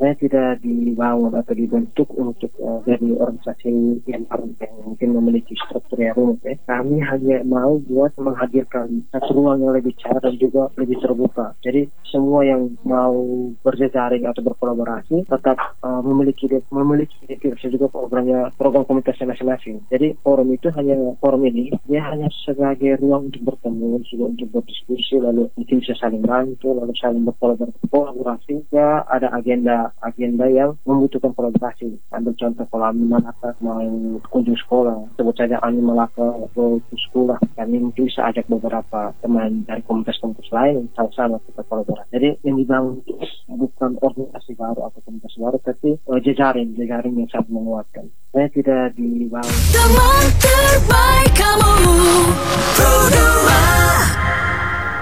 Saya tidak dibangun atau dibentuk untuk dari organisasi yang mungkin memiliki struktur yang rumit. Kami hanya mau buat menghadirkan satu ruang yang lebih cair dan juga lebih terbuka. Jadi semua yang mau berjejaring atau berkolaborasi tetap memiliki juga program komunitasnya masing-masing. Jadi forum ini dia hanya sebagai ruang untuk bertemu, juga untuk berdiskusi, lalu mungkin bisa saling bantu, lalu saling berkolaborasi. Ya ada agenda yang membutuhkan kolaborasi. Ambil contoh kalau kami Malaka mau kunjung sekolah, sebut saja kami Malaka ke sekolah, kami mungkin bisa ajak beberapa teman dari komunitas-komunitas lain sama-sama kita kolaborasi. Jadi yang dibangun bukan organisasi baru atau komunitas baru, tapi jejaring yang sangat menguatkan. Saya tidak dibangun. Teman terbaik kamu,